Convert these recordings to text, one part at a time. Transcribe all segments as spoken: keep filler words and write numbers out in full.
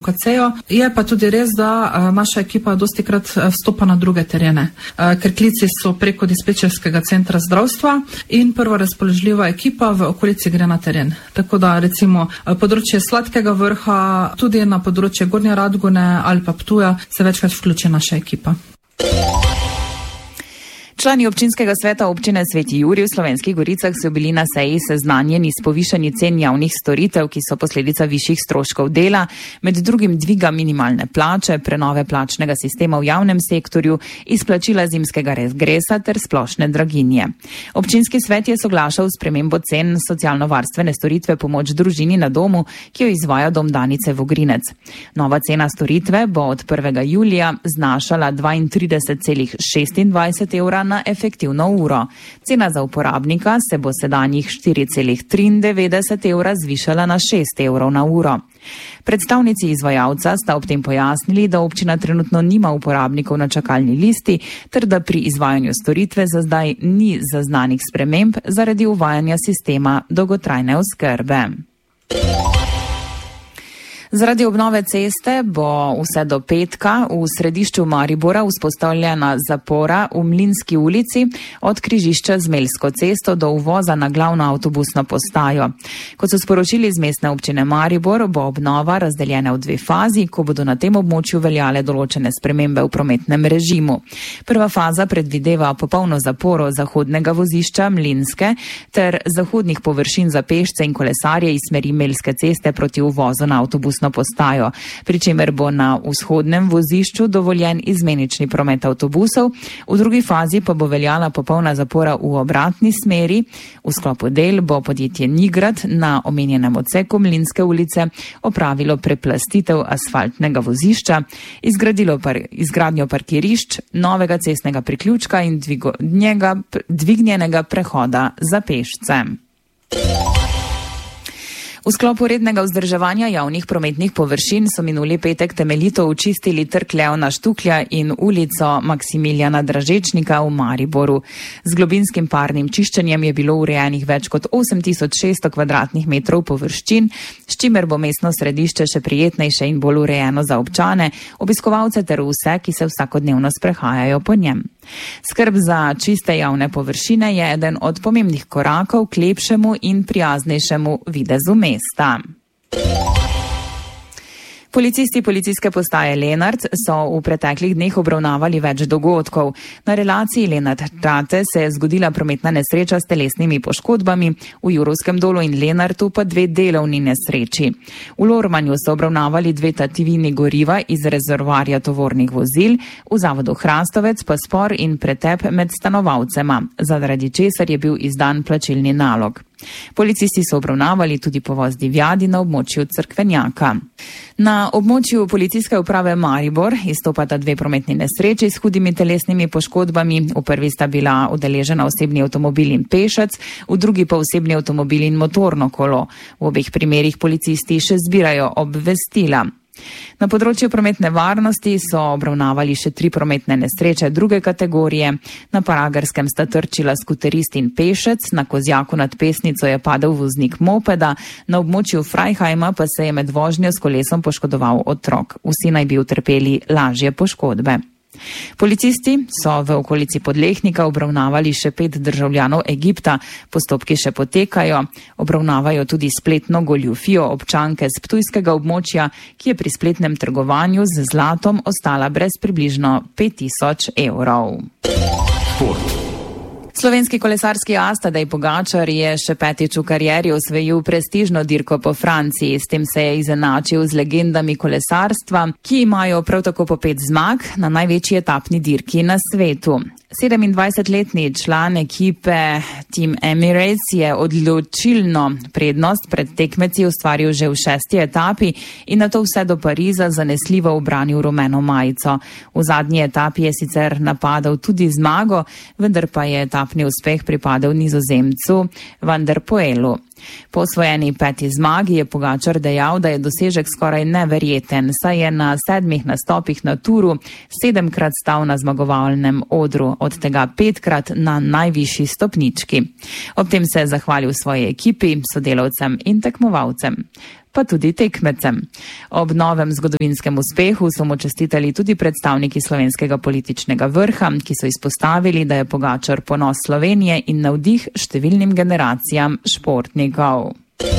ka ce-ju. Je pa tudi res, da naša ekipa dosti krat vstopa na druge terene, ker klici so preko dispečerskega centra zdravstva in prva razpoložljiva ekipa v okolici gre na teren. Tako da recimo področje Sladkega Vrha, tudi na področje Gornje Radgone ali pa Ptuja se večkrat vključi naša ekipa. Člani občinskega sveta občine Sveti Jurij v Slovenskih Goricah so bili na seji seznanjeni s povišanji cen javnih storitev, ki so posledica višjih stroškov dela, med drugim dviga minimalne plače, prenove plačnega sistema v javnem sektorju, izplačila zimskega regresa ter splošne draginje. Občinski svet je soglašal s spremembo cen socialno-varstvene storitve pomoč družini na domu, ki jo izvaja Dom Danice Vogrinec. Nova cena storitve bo od prvega julija znašala dvaintrideset celih šestindvajset evra na efektivno uro. Cena za uporabnika se bo sedanjih štiri celih triindevetdeset evra zvišala na šest evrov na uro. Predstavnici izvajalca sta ob tem pojasnili, da občina trenutno nima uporabnikov na čakalni listi, ter da pri izvajanju storitve za zdaj ni zaznanih sprememb zaradi uvajanja sistema dolgotrajne oskrbe. Zaradi obnove ceste bo vse do petka v središču Maribora vzpostavljena zapora v Mlinski ulici od križišča z Melsko cesto do uvoza na glavno avtobusno postajo. Kot so sporočili z mestne občine Maribor, bo obnova razdeljena v dve fazi, ko bodo na tem območju veljale določene spremembe v prometnem režimu. Prva faza predvideva popolno zaporo zahodnega vozišča Mlinske ter zahodnih površin za pešce in kolesarje iz smeri Melske ceste proti uvozu na avtobus postajo, pri čemer bo na vzhodnem vozišču dovoljen izmenični promet avtobusov, v drugi fazi pa bo veljala popolna zapora v obratni smeri. V sklopu del bo podjetje Nigrad na omenjenem odseku Mlinske ulice opravilo preplastitev asfaltnega vozišča, izgradilo par, izgradnjo parkirišč, novega cestnega priključka in dvigo, njega, dvignjenega prehoda za pešce. V sklopu rednega vzdrževanja javnih prometnih površin so minuli petek temeljito očistili trg Leona Štuklja in ulico Maksimiljana Dražečnika v Mariboru. Z globinskim parnim čiščenjem je bilo urejenih več kot osem tisoč šeststo kvadratnih metrov površin, s čimer bo mestno središče še prijetnejše in bolj urejeno za občane, obiskovalce ter vse, ki se vsakodnevno sprehajajo po njem. Skrb za čiste javne površine je eden od pomembnih korakov k lepšemu in prijaznejšemu videzu mesta. Policisti policijske postaje Lenart so v preteklih dneh obravnavali več dogodkov. Na relaciji Lenart-Trate se je zgodila prometna nesreča s telesnimi poškodbami, v Jurovskem dolu in Lenartu pa dve delovni nesreči. V Lormanju so obravnavali dve tatvini goriva iz rezervoarja tovornih vozil, v zavodu Hrastovec pa spor in pretep med stanovalcema, zaradi česar je bil izdan plačilni nalog. Policisti so obravnavali tudi povoz divjadi na območju Cerkvenjaka. Na območju policijske uprave Maribor izstopata dve prometni nesreči s hudimi telesnimi poškodbami. V prvi sta bila udeležena osebni avtomobil in pešec, v drugi pa osebni avtomobil in motorno kolo. V obeh primerih policisti še zbirajo obvestila. Na področju prometne varnosti so obravnavali še tri prometne nesreče druge kategorije. Na Paragerskem sta trčila skuterist in pešec, na Kozjaku nad Pesnico je padel voznik mopeda, na območju Freihajma pa se je med vožnjo s kolesom poškodoval otrok. Vsi naj bi utrpeli lažje poškodbe. Policisti so v okolici Podlehnika obravnavali še pet državljanov Egipta, postopki še potekajo, obravnavajo tudi spletno goljufijo občanke z ptujskega območja, ki je pri spletnem trgovanju z zlatom ostala brez približno pet tisoč evrov. Šport. Slovenski kolesarski as Tadej Pogačar je še petič v karieri osvojil prestižno dirko po Franciji. S tem se je izenačil z legendami kolesarstva, ki imajo prav tako po pet zmag na največji etapni dirki na svetu. sedemindvajsetletni član ekipe Team Emirates je odločilno prednost pred tekmeci ustvaril že v šesti etapi in nato vse do Pariza zanesljivo ubranil rumeno majico. V zadnji etapi je sicer napadal tudi zmago, vendar pa je etapni uspeh pripadel Nizozemcu Van der Poelu. Po osvojeni peti zmagi je Pogačar dejal, da je dosežek skoraj neverjeten, saj je na sedmih nastopih na turu sedemkrat stal na zmagovalnem odru, od tega petkrat na najvišji stopnički. Ob tem se je zahvalil svoji ekipi, sodelavcem in tekmovalcem. pa tudi tekmecem. Ob novem zgodovinskem uspehu so mu čestitali tudi predstavniki slovenskega političnega vrha, ki so izpostavili, da je Pogačar ponos Slovenije in navdih številnim generacijam športnikov.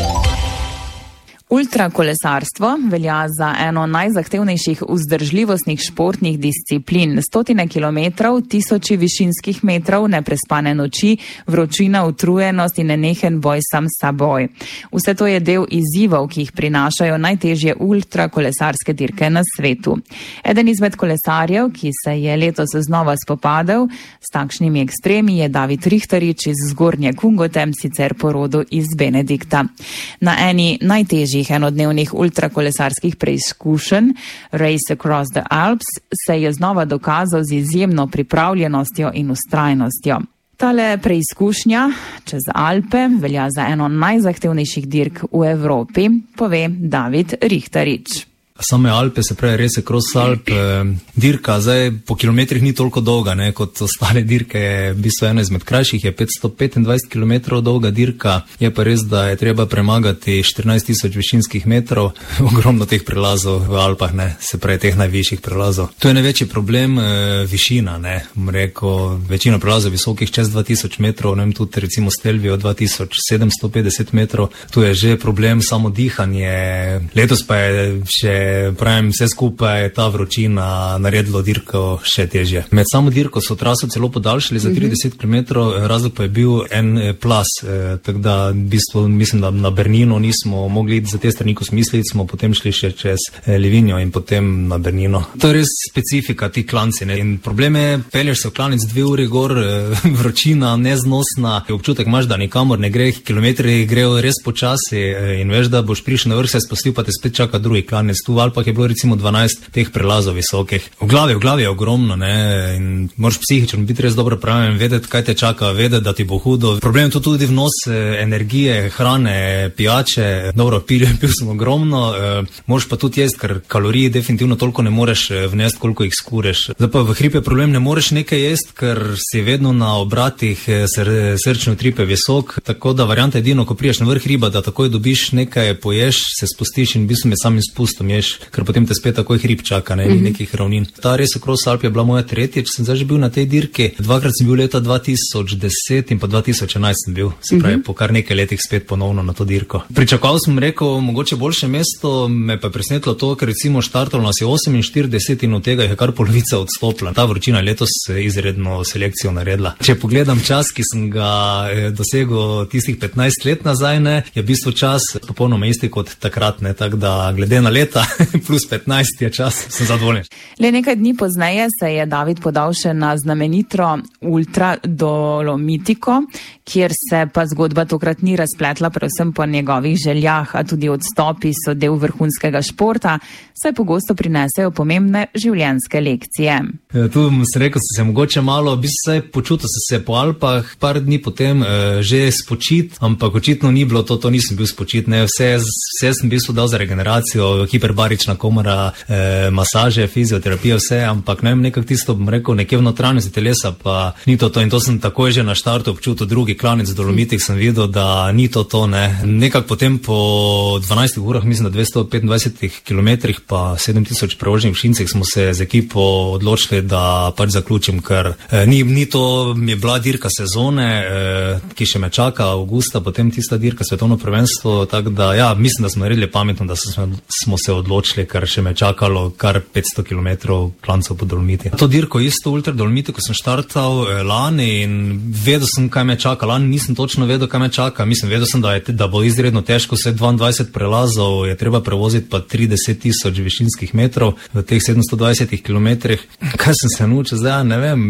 Ultrakolesarstvo velja za eno najzahtevnejših vzdržljivostnih športnih disciplin. Stotine kilometrov, tisoči višinskih metrov, neprespane noči, vročina, utrujenost in nenehen boj sam s seboj. Vse to je del izzivov, ki jih prinašajo najtežje ultrakolesarske dirke na svetu. Eden izmed kolesarjev, ki se je letos znova spopadel s takšnimi ekstremi, je David Rihtarič iz Zgornje Kungote, sicer po rodu iz Benedikta. Na eni najtežjih enodnevnih ultrakolesarskih preizkušenj Race Across the Alps se je znova dokazal z izjemno pripravljenostjo in ustrajnostjo. Tale preizkušnja čez Alpe velja za eno najzahtevnejših dirk v Evropi, pove David Rihtarič. Same Alpe, se pravi Race Across Alp, dirka zdaj po kilometrih ni toliko dolga, ne, kot ostale dirke, je v bistvu eno izmed krajših, je petsto petindvajset kilometrov dolga dirka, je pa res, da je treba premagati štirinajst tisoč višinskih metrov, ogromno teh prelazov v Alpah, ne, se pravi teh najvišjih prelazov. To je največji problem, e, višina, ne, rekel, večina prelazov visokih čez dva tisoč metrov, ne vem, tudi recimo Stelvio dva tisoč sedemsto petdeset metrov, tu je že problem samo dihanje, letos pa je še pravim, vse skupaj je ta vročina naredilo dirko še težje. Med samo dirko so traso celo podaljšali za trideset kilometrov, razlog pa je bil en plas, eh, tako da v bistvu mislim, da na Bernino nismo mogli iti za te strani, ko smo mislili, smo potem šli še čez eh, Livigno in potem na Bernino. To je res specifika ti klanci, ne? In problem je, pelješ se v klanec dve uri gor, eh, vročina, neznosna, občutek imaš, da nikamor ne gre, kilometri grejo res počasi eh, in veš, da boš prišel na vrh, se spustil, pa te spet čaka drugi klanec. Tu v Alpah je bilo recimo dvanajst teh prelazov visokih. V glavi, v glavi je ogromno, ne, in moraš psihično biti res dobro pripravljen, vedeti, kaj te čaka, vedeti, da ti bo hudo. Problem je to tudi vnos energije, hrane, pijače, dobro, pil, pil sem ogromno, e, moraš pa tudi jesti, ker kalorij definitivno toliko ne moreš vnesti, koliko jih skureš. Zdaj pa v hripe problem, ne moreš nekaj jesti, ker si vedno na obratih sr, srčne utripe visok, tako da varianta edino, ko priješ na vrh hriba, da takoj dobiš nekaj, poješ, se spustiš in v bistvu med samim spustom ješ, ker potem te spet takoj hrib čaka, ne, ni nekih ravnin. Ta Race Across Alp je bila moja tretjič, sem zdaj že bil na tej dirki, dvakrat sem bil leta dva tisoč deset in pa dva tisoč enajst sem bil, se pravi, po kar nekaj letih spet ponovno na to dirko. Pričakoval sem, rekel, mogoče boljše mesto, me pa presenetilo to, ker recimo štartalo nas je oseminštirideset in od tega je kar polovica odstopila. Ta vročina letos izredno selekcijo naredila. Če pogledam čas, ki sem ga eh, dosegel tistih petnajst let nazaj, ne, je v bistvu čas popolnoma isti kot takrat, ne, tako da glede na leta plus petnajst je čas, sem zadovoljen. Le nekaj dni pozneje se je David podal še na znamenito Ultra Dolomitiko, kjer se pa zgodba tokrat ni razpletla predvsem po njegovih željah, a tudi odstopi so del vrhunskega športa, saj pogosto prinesejo pomembne življenjske lekcije. E, tu sem rekel, sem se mogoče malo, bi se počutil se po Alpah, par dni potem e, že spočit, ampak očitno ni bilo to, to nisem bil spočit, ne, vse, vse sem bil dal za regeneracijo, hiperbarična komora, e, masaže, fizioterapija, vse, ampak ne vem, nekako tisto, bom rekel, nekje v notranjosti telesa, pa ni to to in to sem takoj že na štartu občutil, drugi klanec Dolomitih sem videl, da ni to to, ne. Nekako potem po dvanajstih urah, mislim, da dvesto petindvajsetih kilometrih pa sedem tisoč prevoženih višincih smo se z ekipo odločili, da pač zaključim, ker eh, ni, ni to, mi je bila dirka sezone, eh, ki še me čaka avgusta, potem tista dirka svetovno prvenstvo, tako da ja, mislim, da smo naredili pametno, da smo, smo se odločili, ker še me čakalo kar petsto kilometrov klancov po Dolomiti. To dirko isto Ultra Dolomitiko sem štartal eh, lani in vedel sem, kaj me čaka. Lani nisem točno vedel, kaj me čaka. Mislim, vedel sem, da, je, da bo izredno težko, vse dvaindvajset prelazov je treba prevoziti pa trideset tisoč višinskih metrov v teh sedemsto dvajsetih kilometrih. Kaj sem se naučil zdaj, ne vem.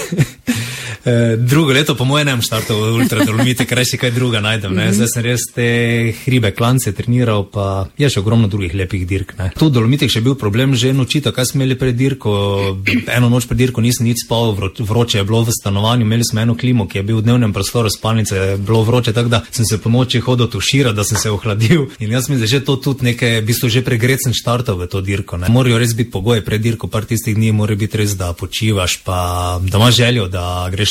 Drugo leto po moje ne bom štartal v Ultra Dolomitih, ker še kaj druga najdem. Ne? Zdaj sem res te hribe, klance treniral, pa je še ogromno drugih lepih dirk. Ne? Tu v Dolomitih še bil problem že nočita, kaj smo imeli pred dirko. Eno noč pred dirko nisem nič spal, vroče je bilo v stanovanju, imeli smo eno klimo, ki je bil v dnevnem prostoru spalnice, je bilo vroče, tako da sem se po noči hodil tuširati, da sem se ohladil. In jaz mislim, da že to tudi nekaj, v bistvu že pregret sem štartal v to dirko. Ne? Morajo res biti pogoji pred dirko, par tistih dni mora biti res, da počivaš, pa da imaš željo, da greš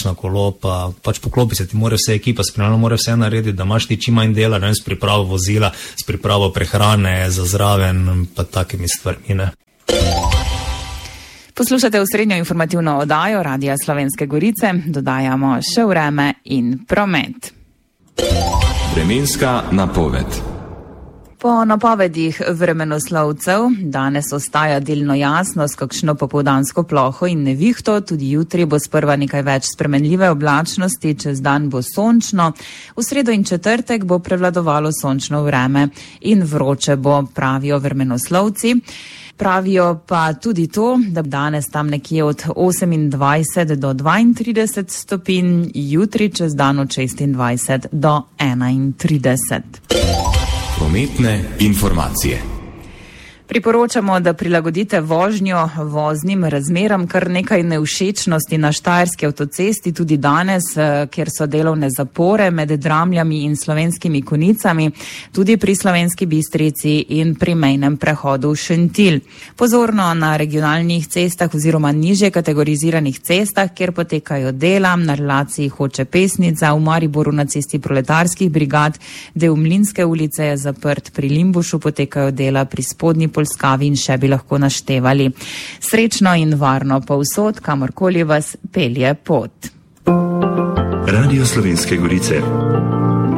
električna kolo, pa pač poklopi se ti mora vse ekipa, spremljeno mora vse narediti, da imaš ti čim manj dela, ne, s pripravo vozila, s pripravo prehrane za zraven, pa takimi stvarmi, ne. Poslušate osrednjo informativno oddajo Radia Slovenske Gorice, dodajamo še vreme in promet. Vremenska napoved. Po napovedih vremenoslovcev danes ostaja delno jasno s kakšno popoldansko ploho in nevihto, tudi jutri bo sprva nekaj več spremenljive oblačnosti, čez dan bo sončno, v sredo in četrtek bo prevladovalo sončno vreme in vroče bo, pravijo vremenoslovci. Pravijo pa tudi to, da danes tam nekje od osemindvajset do dvaintrideset stopinj, jutri čez dan od šestindvajset do enaintrideset. Prometne informacije. Priporočamo, da prilagodite vožnjo voznim razmeram, kar nekaj nevšečnosti na Štajerski avtocesti tudi danes, kjer so delovne zapore med Dramljami in Slovenskimi Konicami, tudi pri Slovenski Bistrici in pri mejnem prehodu Šentilj. Pozorno na regionalnih cestah oziroma nižje kategoriziranih cestah, kjer potekajo dela, na relaciji Hoče-Pesnica, v Mariboru na cesti Proletarskih brigad, del Mlinske ulice je zaprt, pri Limbušu potekajo dela, pri Spodnji Polskavi in še bi lahko naštevali. Srečno in varno povsod, kamorkoli vas pelje pot. Radio Slovenske Gorice.